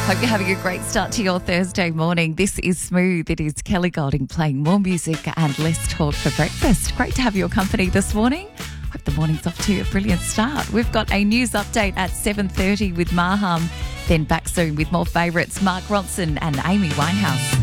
Hope you're having a great start to your Thursday morning. This is Smooth. It is Kelly Golding playing more music and less talk for breakfast. Great to have your company this morning. Hope the morning's off to a brilliant start. We've got a news update at 7:30 with Maham. Then back soon with more favourites, Mark Ronson and Amy Winehouse.